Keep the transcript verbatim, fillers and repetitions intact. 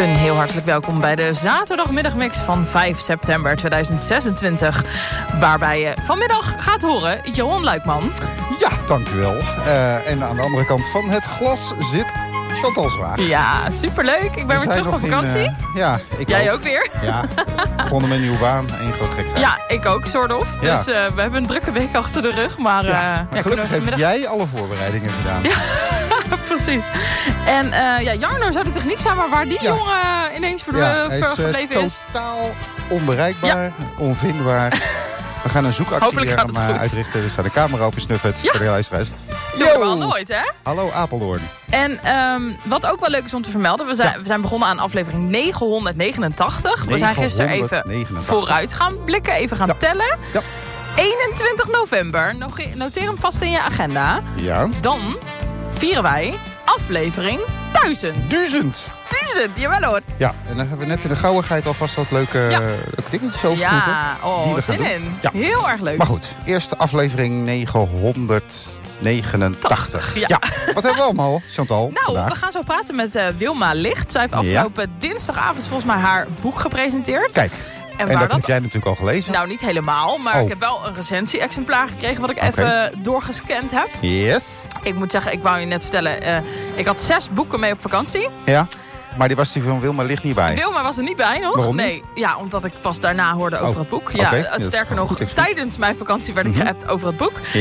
Een heel hartelijk welkom bij de zaterdagmiddagmix van vijf september tweeduizend zesentwintig. Waarbij je vanmiddag gaat horen Johan Luikman. Ja, dank u wel. Uh, en aan de andere kant van het glas zit Chantal Zwaar. Ja, superleuk. Ik ben We weer terug van vakantie. In, uh, ja, ik Jij ook, ook weer? Ja, begonnen met een nieuwe baan. Eén groot gekheid. Ja, ik ook, soort of. Ja. Dus uh, we hebben een drukke week achter de rug. Maar, uh, ja, ja, maar gelukkig heb vanmiddag... jij alle voorbereidingen gedaan. Ja, precies. En uh, ja, Jarno zou de techniek zijn, maar waar die ja. jongen ineens ver ja, ver is, gebleven uh, is... totaal onbereikbaar, ja. onvindbaar. We gaan een zoekactie weer hem uitrichten. Er staat een camera op je snuffet ja. voor de luisteraars. Dat doen we al nooit, hè? Hallo Apeldoorn. En um, wat ook wel leuk is om te vermelden... we zijn, ja. we zijn begonnen aan aflevering negenhonderdnegenentachtig. We zijn gisteren even vooruit gaan blikken, even gaan ja. tellen. Ja. eenentwintig november, noteer hem vast in je agenda. Ja. Dan vieren wij aflevering duizend. Duizend! Duizend, jawel hoor. Ja, en dan hebben we net in de gauwigheid alvast wat leuke, ja. leuke dingetjes overgeroepen. Ja, oh, zin in. Ja. Heel erg leuk. Maar goed, eerst aflevering negenhonderdnegenentachtig. Ja. ja. Wat hebben we allemaal, Chantal, Nou, vandaag? we gaan zo praten met uh, Wilma Licht. Zij heeft afgelopen ja. dinsdagavond volgens mij haar boek gepresenteerd. Kijk. En, en dat, dat heb jij natuurlijk al gelezen? Nou, niet helemaal, maar oh. ik heb wel een recensie-exemplaar gekregen... wat ik okay. even doorgescand heb. Yes. Ik moet zeggen, ik wou je net vertellen... Uh, ik had zes boeken mee op vakantie. Ja, maar die was die van Wilma Licht niet bij. Wilma was er niet bij nog. Waarom nee, ja, omdat ik pas daarna hoorde over oh. het boek. Ja, okay. sterker nog, goed, tijdens mijn vakantie werd ik mm-hmm. geappt over het boek.